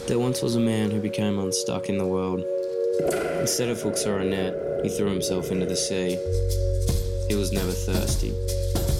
There once was a man who became unstuck in the world. Instead of hooks or a net, he threw himself into the sea. He was never thirsty.